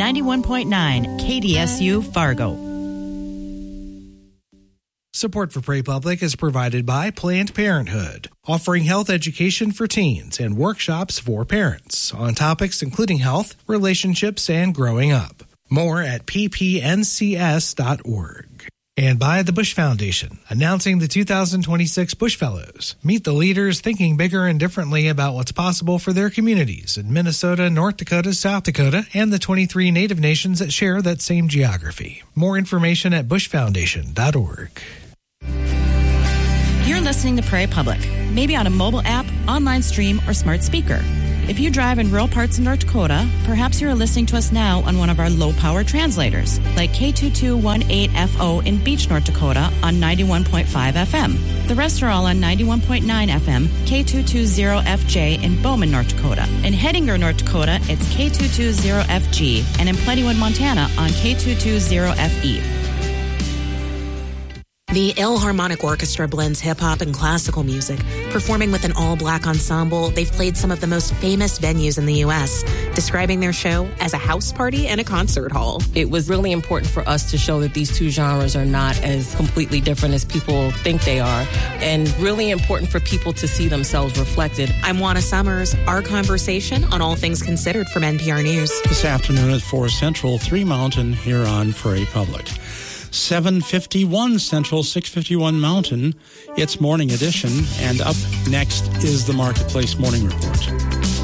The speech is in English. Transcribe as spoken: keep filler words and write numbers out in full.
ninety-one point nine K D S U Fargo. Support for Prairie Public is provided by Planned Parenthood, offering health education for teens and workshops for parents on topics including health, relationships, and growing up. More at p p n c s dot org. And by the Bush Foundation, announcing the two thousand twenty-six Bush Fellows. Meet the leaders thinking bigger and differently about what's possible for their communities in Minnesota, North Dakota, South Dakota, and the twenty-three Native nations that share that same geography. More information at bush foundation dot org. You're listening to Prairie Public, maybe on a mobile app, online stream, or smart speaker. If you drive in rural parts of North Dakota, perhaps you're listening to us now on one of our low-power translators, like K two two one eight F O in Beach, North Dakota on ninety-one point five F M. The rest are all on ninety-one point nine F M, K two two zero F J in Bowman, North Dakota. In Hettinger, North Dakota, it's K two two zero F G, and in Plentywood, Montana on K two two zero F E. The Philharmonic Orchestra blends hip-hop and classical music. Performing with an all-black ensemble, they've played some of the most famous venues in the U S, describing their show as a house party and a concert hall. It was really important for us to show that these two genres are not as completely different as people think they are, and really important for people to see themselves reflected. I'm Juana Summers. Our conversation on All Things Considered from N P R News. This afternoon at four Central, three Mountain, here on Prairie Public. seven fifty-one Central, six fifty-one Mountain. It's Morning Edition, and up next is the Marketplace Morning Report.